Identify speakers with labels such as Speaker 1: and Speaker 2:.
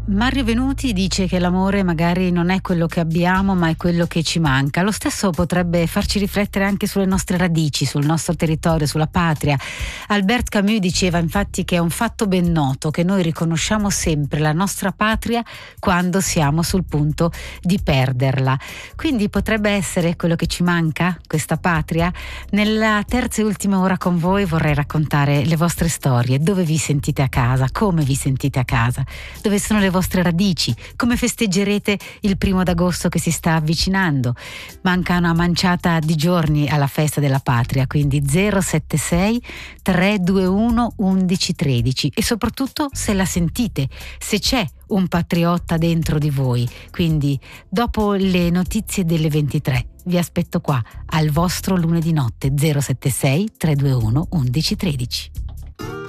Speaker 1: Mario Venuti dice che l'amore magari non è quello che abbiamo, ma è quello che ci manca. Lo stesso potrebbe farci riflettere anche sulle nostre radici, sul nostro territorio, sulla patria. Albert Camus diceva infatti che è un fatto ben noto che noi riconosciamo sempre la nostra patria quando siamo sul punto di perderla. Quindi potrebbe essere quello che ci manca, questa patria? Nella terza e ultima ora con voi vorrei raccontare le vostre storie, dove vi sentite a casa, come vi sentite a casa, dove sono le vostre radici, come festeggerete il 1 agosto che si sta avvicinando. Manca una manciata di giorni alla festa della patria, quindi 076 321 1113, e soprattutto se la sentite, se c'è un patriotta dentro di voi. Quindi dopo le notizie delle 23 vi aspetto qua al vostro lunedì notte 076 321 1113.